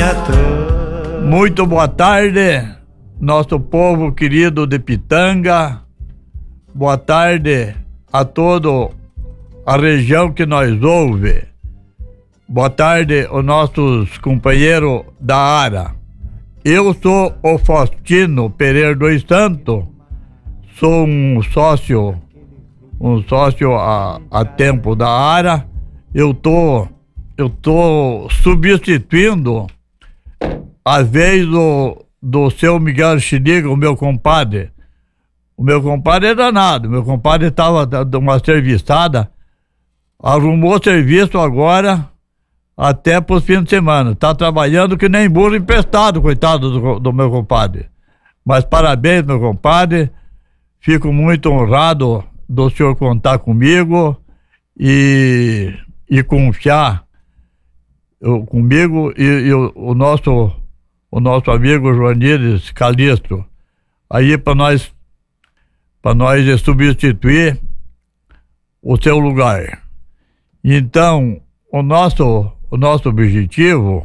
Muito boa tarde, nosso povo querido de Pitanga. Boa tarde a toda a região que nós ouve. Boa tarde aos nossos companheiros da ARA. Eu sou o Faustino Pereira dos Santos, sou um sócio há tempo da ARA. Eu tô substituindo a vez do seu Miguel Chiliga, o meu compadre. O meu compadre é danado, meu compadre estava de uma serviçada, arrumou serviço agora até para os fins de semana, tá trabalhando que nem burro emprestado, coitado do meu compadre. Mas parabéns, meu compadre, fico muito honrado do senhor contar comigo e confiar comigo e o nosso amigo Joanides Calixto aí para nós substituir o seu lugar. Então, o nosso objetivo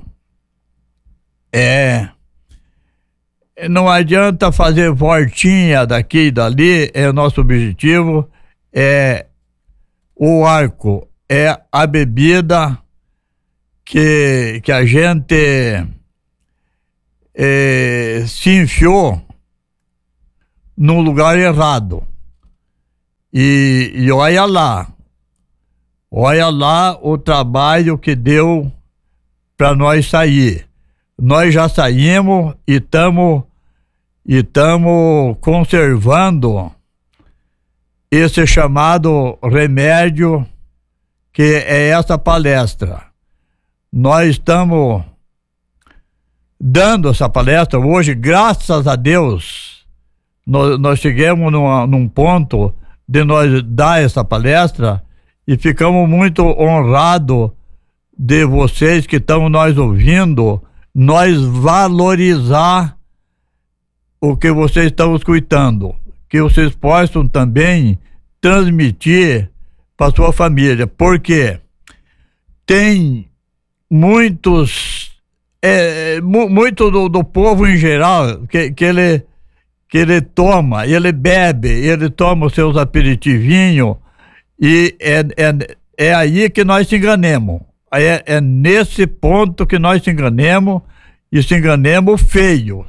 não adianta fazer voltinha daqui e dali, o nosso objetivo é o arco, é a bebida que a gente se enfiou no lugar errado. E olha lá o trabalho que deu para nós sair. Nós já saímos e estamos conservando esse chamado remédio que é essa palestra. Nós estamos dando essa palestra hoje, graças a Deus, nós chegamos num ponto de nós dar essa palestra e ficamos muito honrados de vocês que estão nós ouvindo, nós valorizar o que vocês estão escutando, que vocês possam também transmitir para sua família, porque tem muito do povo em geral que ele toma, ele bebe, ele toma os seus aperitivinhos e é aí que nós se enganemos. É nesse ponto que nós se enganemos e se enganemos feio.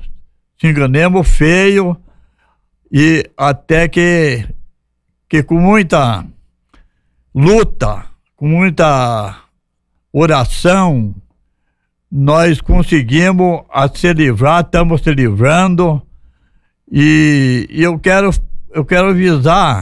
E até que com muita luta, com muita oração, nós conseguimos se livrar, estamos se livrando, e eu quero avisar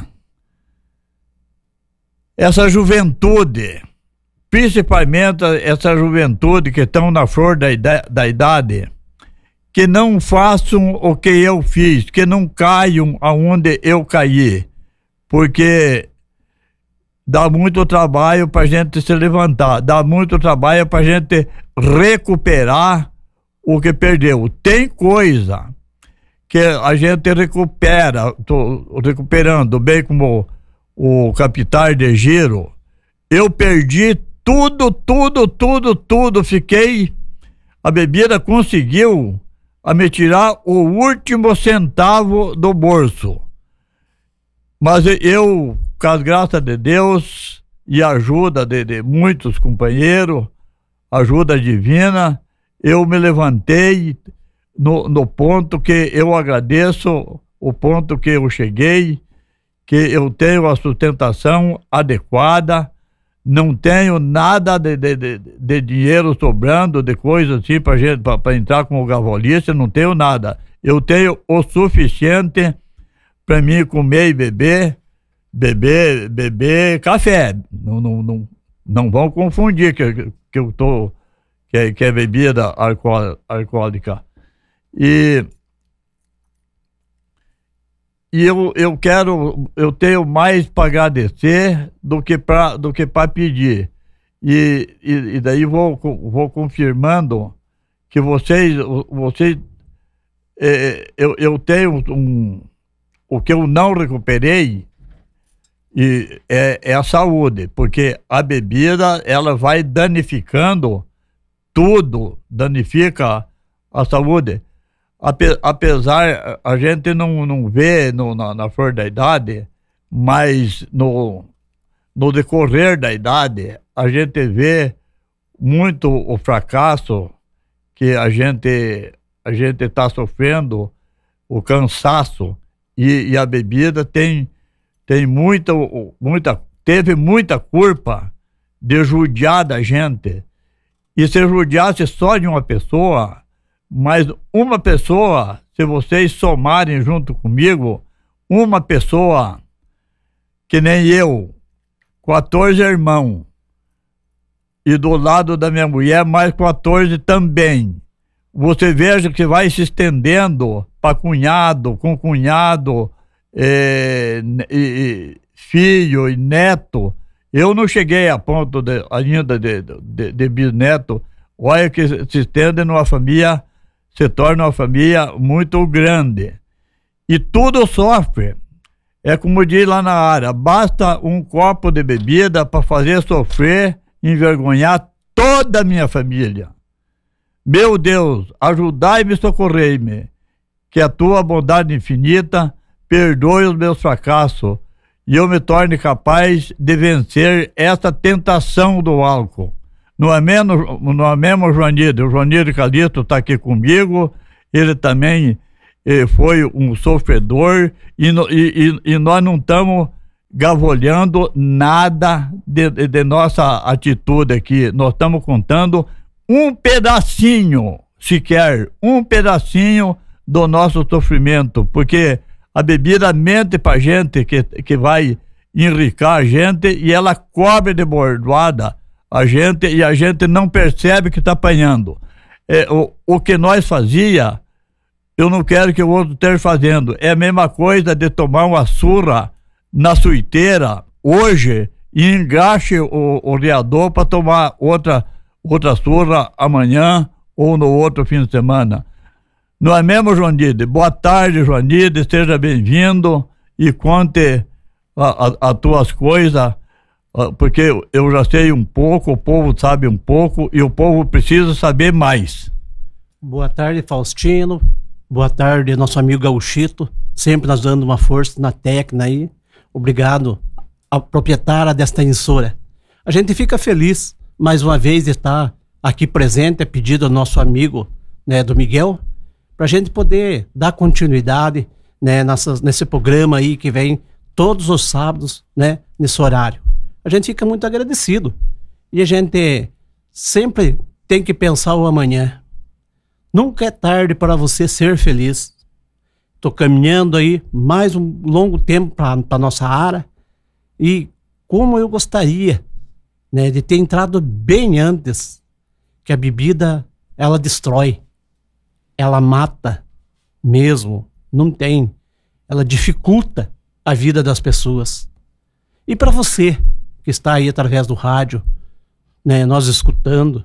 essa juventude, principalmente essa juventude que estão na flor da idade, que não façam o que eu fiz, que não caiam aonde eu caí, porque dá muito trabalho para a gente se levantar, dá muito trabalho para a gente recuperar o que perdeu. Tem coisa que a gente recupera, tô recuperando, bem como o capital de giro. Eu perdi tudo, a bebida conseguiu me tirar o último centavo do bolso. Mas eu, com as graças de Deus e a ajuda de muitos companheiros, ajuda divina, eu me levantei no ponto que eu agradeço, o ponto que eu cheguei, que eu tenho a sustentação adequada, não tenho nada de dinheiro sobrando, de coisa assim para entrar como gavolista, não tenho nada. Eu tenho o suficiente para mim comer e beber café. Não vão confundir que é bebida alcoólica. E eu tenho mais para agradecer do que para pedir. E daí vou confirmando que vocês eu tenho o que eu não recuperei é a saúde, porque a bebida ela vai danificando tudo danifica a saúde. Apesar, a gente não vê na flor da idade, mas no decorrer da idade, a gente vê muito o fracasso que a gente está sofrendo, o cansaço, e a bebida teve muita culpa de judiar da gente. E se judiasse só de uma pessoa, mas uma pessoa, se vocês somarem junto comigo, uma pessoa que nem eu, 14 irmãos, e do lado da minha mulher mais 14 também. Você veja que vai se estendendo para cunhado, com cunhado, filho e neto. Eu não cheguei a ponto ainda de bisneto. Olha que se estende numa família, se torna uma família muito grande. E tudo sofre. É como diz lá na área, basta um copo de bebida para fazer sofrer, envergonhar toda a minha família. Meu Deus, ajudai-me e socorrei-me, que a tua bondade infinita perdoe os meus fracassos e eu me torne capaz de vencer esta tentação do álcool. Não é mesmo Joanide? O Joanide Calixto está aqui comigo, ele também foi um sofredor e nós não estamos gavolhando nada de nossa atitude aqui. Nós estamos contando um pedacinho, sequer, um pedacinho do nosso sofrimento, porque a bebida mente pra gente que vai enricar a gente e ela cobre de bordoada a gente e a gente não percebe que está apanhando. O que nós fazia, eu não quero que o outro esteja fazendo. É a mesma coisa de tomar uma surra na suiteira hoje e engache o reador para tomar outra surra amanhã ou no outro fim de semana. Não é mesmo, Joanide? Boa tarde, Joanide, seja bem-vindo e conte as tuas coisas, porque eu já sei um pouco, o povo sabe um pouco e o povo precisa saber mais. Boa tarde, Faustino. Boa tarde, nosso amigo Gauchito, sempre nos dando uma força na técnica aí. Obrigado à proprietária desta emissora. A gente fica feliz, mais uma vez, de estar aqui presente, a pedido do nosso amigo, né, do Miguel, para a gente poder dar continuidade, né, nesse programa aí que vem todos os sábados, né, nesse horário. A gente fica muito agradecido e a gente sempre tem que pensar o amanhã. Nunca é tarde para você ser feliz. Estou caminhando aí mais um longo tempo para nossa área e como eu gostaria, né, de ter entrado bem antes, que a bebida ela destrói, ela mata mesmo, não tem, ela dificulta a vida das pessoas. E para você que está aí através do rádio, né, nós escutando,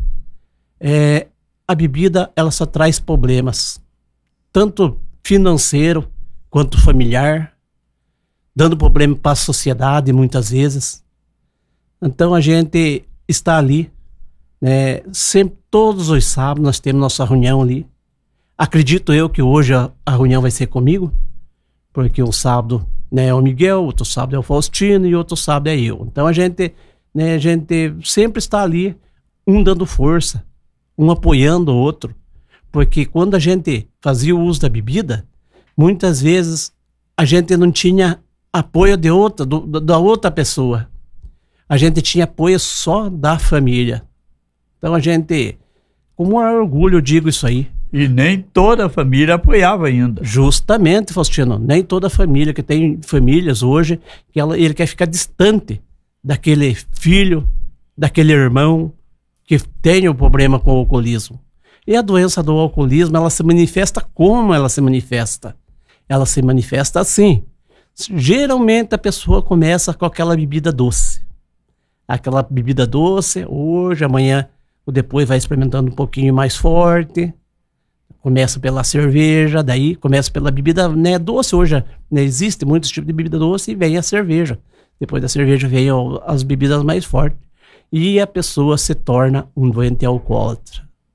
a bebida ela só traz problemas, tanto financeiro quanto familiar, dando problema para a sociedade muitas vezes. Então a gente está ali, né, sempre, todos os sábados nós temos nossa reunião ali. Acredito eu que hoje a reunião vai ser comigo, porque um sábado, né, é o Miguel, outro sábado é o Faustino e outro sábado é eu. Então a gente sempre está ali, um dando força, um apoiando o outro, porque quando a gente fazia o uso da bebida, muitas vezes a gente não tinha apoio da outra pessoa. A gente tinha apoio só da família. Então a gente, com o maior orgulho, eu digo isso aí. E nem toda a família apoiava ainda. Justamente, Faustino, nem toda a família, que tem famílias hoje, que ele quer ficar distante daquele filho, daquele irmão que tem o problema com o alcoolismo. E a doença do alcoolismo, ela se manifesta como ela se manifesta? Ela se manifesta assim. Geralmente a pessoa começa com aquela bebida doce. Aquela bebida doce, hoje, amanhã, ou depois vai experimentando um pouquinho mais forte. Começa pela cerveja, daí começa pela bebida, né, doce. Hoje, né, existe muitos tipos de bebida doce e vem a cerveja. Depois da cerveja vem as bebidas mais fortes. E a pessoa se torna um doente alcoólatra.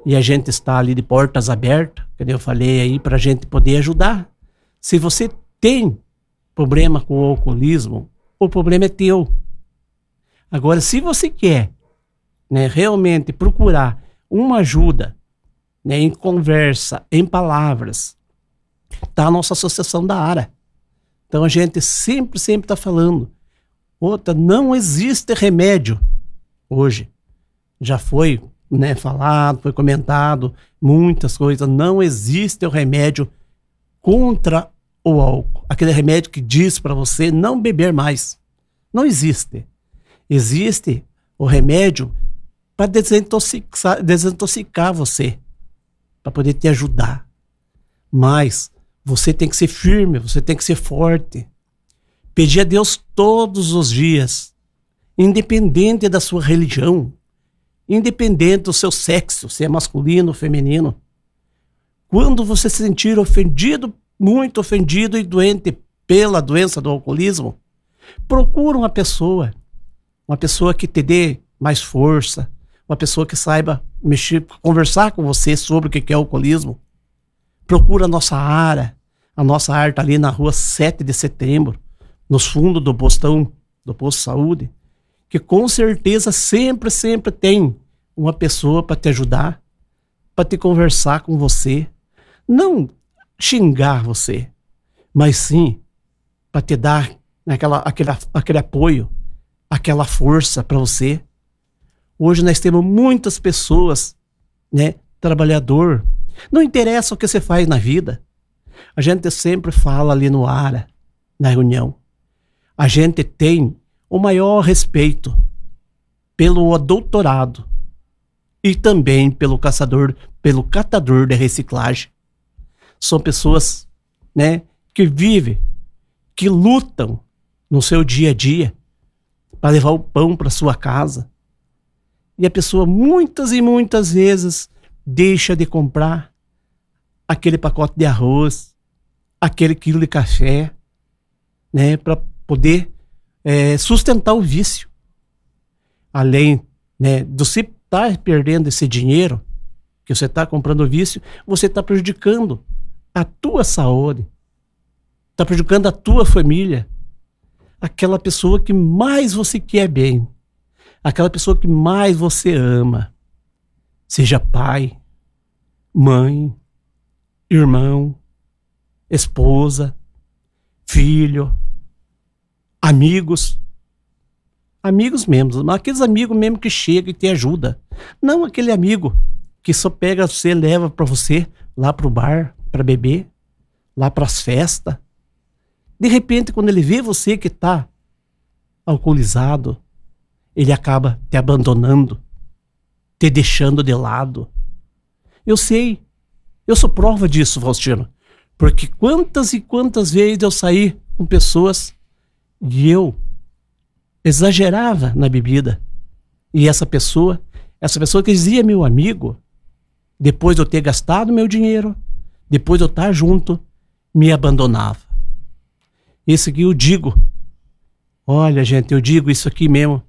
E a gente está ali de portas abertas, como eu falei aí, para a gente poder ajudar. Se você tem problema com o alcoolismo, o problema é teu. Agora, se você quer, né, realmente procurar uma ajuda, né, em conversa, em palavras, tá a nossa associação da ARA. Então a gente sempre está falando. Outra, não existe remédio hoje. Já foi, né, falado, foi comentado, muitas coisas. Não existe o remédio contra o álcool. Aquele remédio que diz para você não beber mais. Não existe. Existe o remédio para desintoxicar você, para poder te ajudar. Mas você tem que ser firme, você tem que ser forte. Pedir a Deus todos os dias, independente da sua religião, independente do seu sexo, se é masculino ou feminino. Quando você se sentir ofendido, muito ofendido e doente pela doença do alcoolismo, procura uma pessoa que te dê mais força, uma pessoa que saiba conversar com você sobre o que é o alcoolismo. Procura a nossa ARA. A nossa ARA está ali na rua 7 de setembro, nos fundos do postão, do posto de saúde, que com certeza sempre tem uma pessoa para te ajudar, para te conversar com você, não xingar você, mas sim para te dar aquele apoio, aquela força para você. Hoje nós temos muitas pessoas, né, trabalhador. Não interessa o que você faz na vida. A gente sempre fala ali no ARA, na reunião. A gente tem o maior respeito pelo doutorado e também pelo catador de reciclagem. São pessoas, né, que vivem, que lutam no seu dia a dia para levar o pão para sua casa. E a pessoa muitas e muitas vezes deixa de comprar aquele pacote de arroz, aquele quilo de café, né, para poder sustentar o vício. Além, né, de você estar perdendo esse dinheiro que você está comprando o vício, você está prejudicando a tua saúde, está prejudicando a tua família, aquela pessoa que mais você quer bem, aquela pessoa que mais você ama, seja pai, mãe, irmão, esposa, filho, amigos mesmo, aqueles amigos mesmo que chegam e te ajudam, não aquele amigo que só pega você, leva para você lá pro bar para beber, lá pras festas. De repente, quando ele vê você que tá alcoolizado, ele acaba te abandonando, te deixando de lado. Eu sei, eu sou prova disso, Faustino, porque quantas e quantas vezes eu saí com pessoas e eu exagerava na bebida. E essa pessoa que dizia meu amigo, depois de eu ter gastado meu dinheiro, depois de eu estar junto, me abandonava. Isso aqui eu digo, olha gente, eu digo isso aqui mesmo,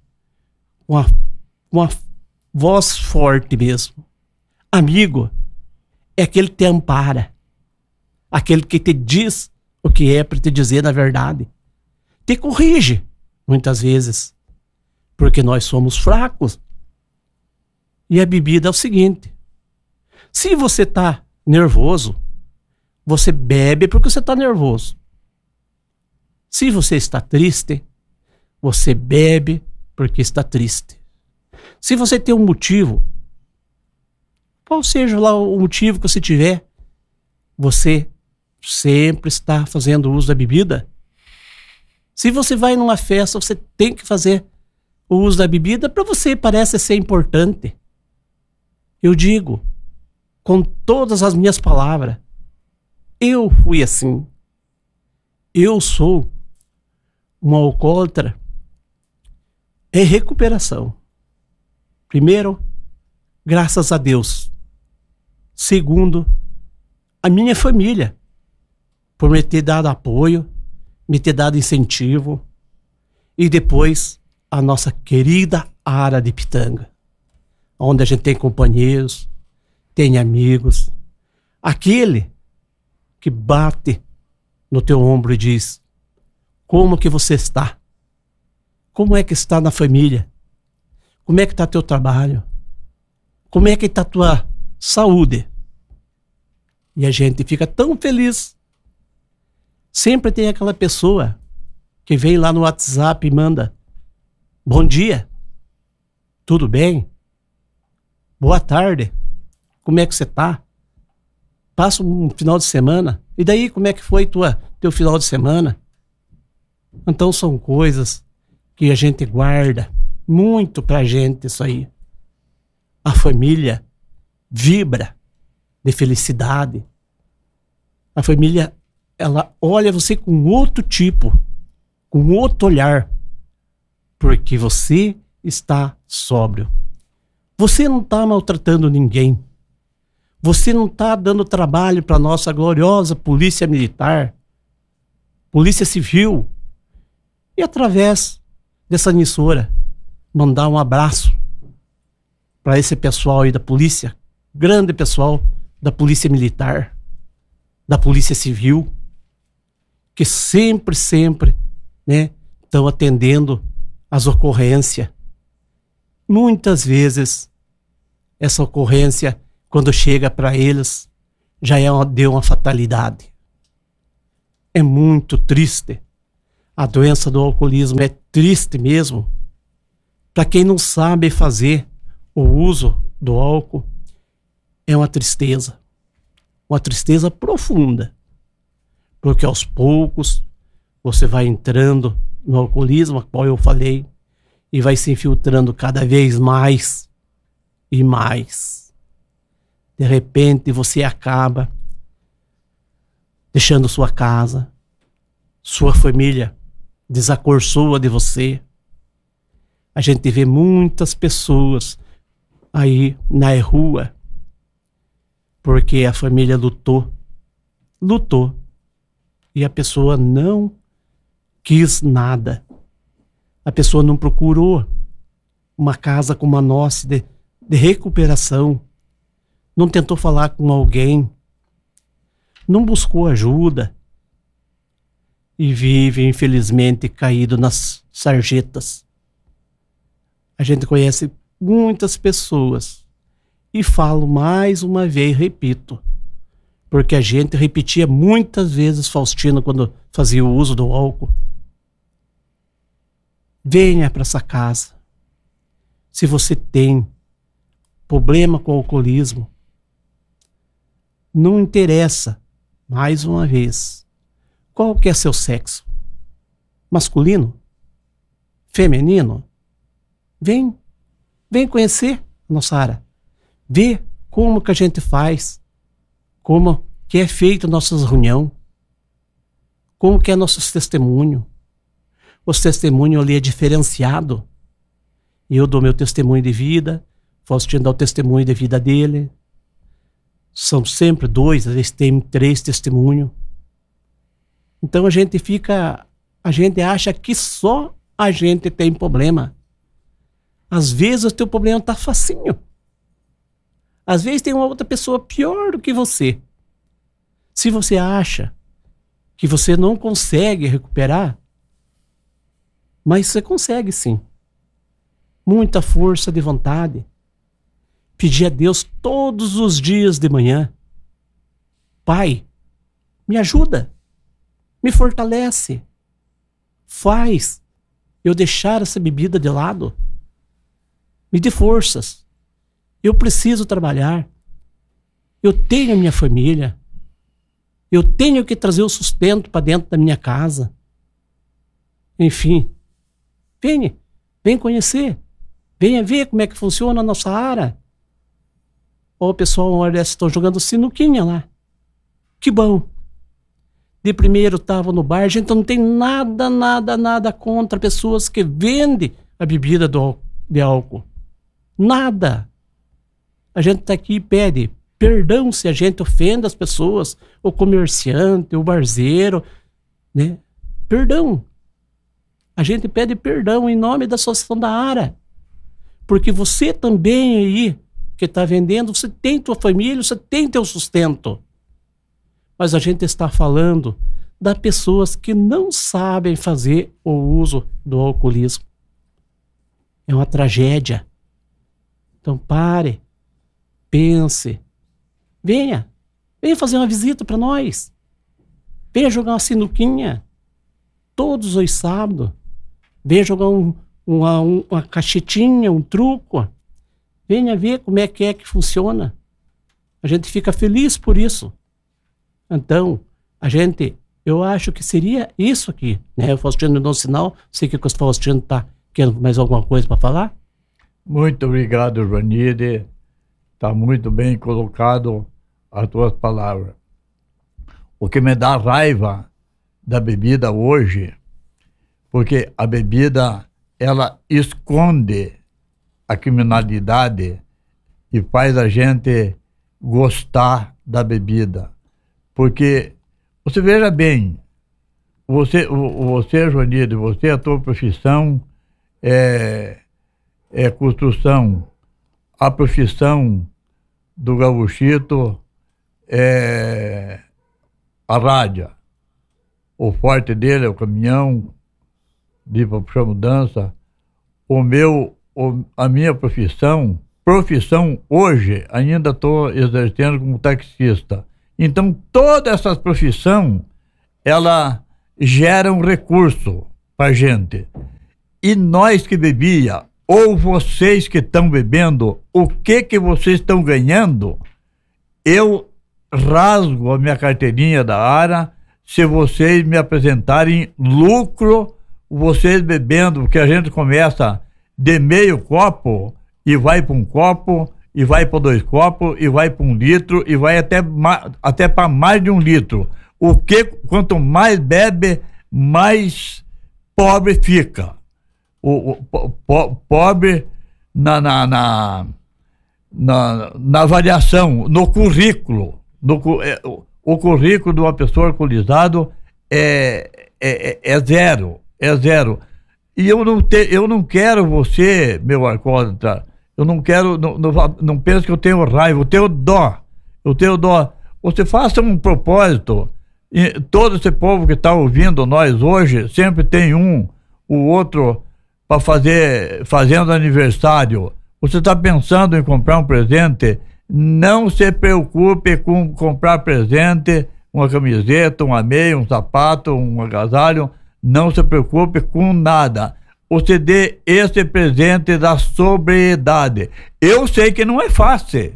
uma voz forte mesmo. Amigo é aquele que te ampara, aquele que te diz o que é para te dizer na verdade, te corrige muitas vezes, porque nós somos fracos. E a bebida é o seguinte: se você está nervoso, você bebe porque você está nervoso. Se você está triste, você bebe porque está triste. Se você tem um motivo, qual seja lá o motivo que você tiver, você sempre está fazendo uso da bebida. Se você vai numa festa, você tem que fazer o uso da bebida, para você parece ser importante. Eu digo, com todas as minhas palavras, eu fui assim. Eu sou um alcoólatra em recuperação. Primeiro, graças a Deus. Segundo, a minha família, por me ter dado apoio, me ter dado incentivo. E depois, a nossa querida ARA de Pitanga, onde a gente tem companheiros, tem amigos. Aquele que bate no teu ombro e diz: como que você está? Como é que está na família? Como é que está teu trabalho? Como é que está tua saúde? E a gente fica tão feliz. Sempre tem aquela pessoa que vem lá no WhatsApp e manda: bom dia, tudo bem? Boa tarde, como é que você está? Passa um final de semana. E daí, como é que foi teu final de semana? Então são coisas que a gente guarda muito pra gente, isso aí. A família vibra de felicidade. A família, ela olha você com outro tipo, com outro olhar, porque você está sóbrio. Você não está maltratando ninguém. Você não está dando trabalho para a nossa gloriosa Polícia Militar, Polícia Civil. E através dessa emissora, mandar um abraço para esse pessoal aí da polícia, grande pessoal da Polícia Militar, da Polícia Civil, que sempre, né, estão atendendo as ocorrências. Muitas vezes, essa ocorrência, quando chega para eles, já deu uma fatalidade. É muito triste. A doença do alcoolismo é triste mesmo. Para quem não sabe fazer o uso do álcool, é uma tristeza profunda. Porque aos poucos você vai entrando no alcoolismo, qual eu falei, e vai se infiltrando cada vez mais e mais. De repente você acaba deixando sua casa, sua família desacorçoa de você. A gente vê muitas pessoas aí na rua porque a família lutou e a pessoa não quis nada. A pessoa não procurou uma casa como a nossa de recuperação. Não tentou falar com alguém, não buscou ajuda e vive, infelizmente, caído nas sarjetas. A gente conhece muitas pessoas e falo mais uma vez, repito, porque a gente repetia muitas vezes, Faustino, quando fazia o uso do álcool: venha para essa casa. Se você tem problema com o alcoolismo, não interessa, mais uma vez, qual que é seu sexo. Masculino? Feminino? Vem conhecer a nossa área. Vê como que a gente faz, como que é feito nossas reuniões, como que é nossos testemunhos. Os testemunhos ali é diferenciado. Eu dou meu testemunho de vida, Faustino dá o testemunho de vida dele. São sempre 2, às vezes tem 3 testemunhos. Então a gente acha que só a gente tem problema. Às vezes o teu problema tá facinho. Às vezes tem uma outra pessoa pior do que você. Se você acha que você não consegue recuperar, mas você consegue sim. Muita força de vontade. Pedir a Deus todos os dias de manhã: Pai, me ajuda, me fortalece, faz eu deixar essa bebida de lado, me dê forças, eu preciso trabalhar, eu tenho a minha família, eu tenho que trazer o sustento para dentro da minha casa. Enfim, vem conhecer, venha ver como é que funciona a nossa área. Ó, pessoal, olha, estão jogando sinuquinha lá. Que bom. De primeiro estava no bar, a gente não tem nada contra pessoas que vendem a bebida de álcool. Nada. A gente está aqui e pede perdão se a gente ofende as pessoas, o comerciante, o barzeiro, né? Perdão. A gente pede perdão em nome da Associação da ARA. Porque você também aí, que está vendendo, você tem tua família, você tem teu sustento. Mas a gente está falando das pessoas que não sabem fazer o uso do alcoolismo. É uma tragédia. Então pare, pense, venha fazer uma visita para nós. Venha jogar uma sinuquinha todos os sábados. Venha jogar uma cachetinha, um truco. Venha ver como é que funciona. A gente fica feliz por isso. Então, eu acho que seria isso aqui, né? O Faustino deu um sinal, sei que o Faustino está querendo mais alguma coisa para falar. Muito obrigado, Joanide. Está muito bem colocado as tuas palavras. O que me dá raiva da bebida hoje, porque a bebida, ela esconde a criminalidade e faz a gente gostar da bebida. Porque, você veja bem, você Joanide, a tua profissão é construção. A profissão do Gauchito é a rádio. O forte dele é o caminhão, de puxar mudança. A minha profissão hoje, ainda estou exercendo como taxista. Então, todas essas profissões, ela gera um recurso para a gente. E nós que bebia, ou vocês que estão bebendo, o que vocês estão ganhando? Eu rasgo a minha carteirinha da ARA se vocês me apresentarem lucro, vocês bebendo, porque a gente começa de meio copo e vai para um copo, e vai para 2 copos, e vai para 1 litro, e vai até para mais de 1 litro. Quanto mais bebe, mais pobre fica. Pobre na avaliação, no currículo. O currículo de uma pessoa alcoolizada é zero. E eu não quero você, meu alcoólatra, eu não quero, não penso que eu tenho raiva, eu tenho dó. Você faça um propósito, e todo esse povo que está ouvindo nós hoje, sempre tem o outro para fazendo aniversário. Você está pensando em comprar um presente? Não se preocupe com comprar presente, uma camiseta, uma meia, um sapato, um agasalho. Não se preocupe com nada. Você dê esse presente da sobriedade. Eu sei que não é fácil.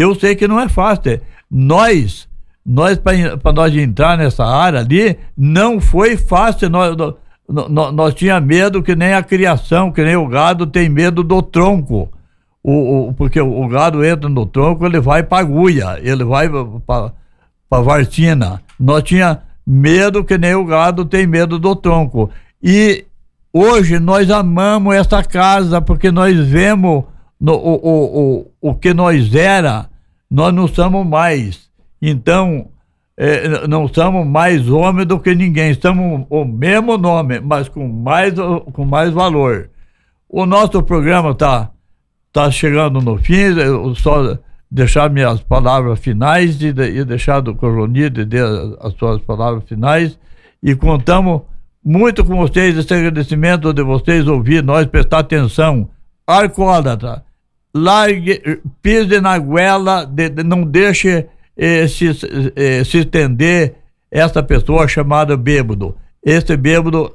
Nós para nós entrar nessa área ali, não foi fácil. Nós tínhamos medo, que nem a criação, que nem o gado tem medo do tronco. Porque o gado entra no tronco, ele vai para agulha, ele vai para vartina. Nós tínhamos medo, que nem o gado tem medo do tronco. E hoje nós amamos essa casa, porque nós vemos o que nós era, nós não somos mais. Então, não somos mais homem do que ninguém, estamos o mesmo nome, mas com mais valor. O nosso programa tá chegando no fim. Eu só deixar minhas palavras finais e deixar do Coronide as suas palavras finais, e contamos muito com vocês, esse agradecimento de vocês ouvir nós, prestar atenção. Alcoólatra, largue, pise na goela, não deixe se estender essa pessoa chamada bêbado. Esse bêbado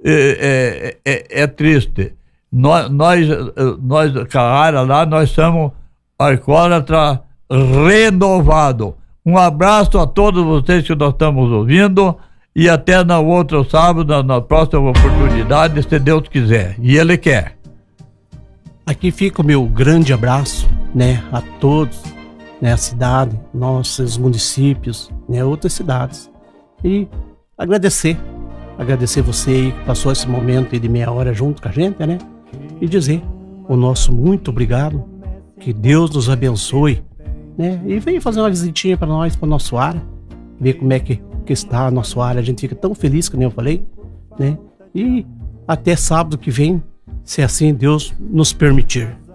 é triste. Nós Carrara lá, nós somos alcoólatra renovado. Um abraço a todos vocês que nós estamos ouvindo, e até no outro sábado, na próxima oportunidade, se Deus quiser, e Ele quer. Aqui fica o meu grande abraço, né, a todos, né, a cidade, nossos municípios, né, outras cidades, e agradecer você aí que passou esse momento aí de meia hora junto com a gente, né, e dizer o nosso muito obrigado, que Deus nos abençoe, né, e venha fazer uma visitinha para nós, para o nosso área, ver como é que está a nossa área. A gente fica tão feliz, como eu falei, né, e até sábado que vem, se assim Deus nos permitir.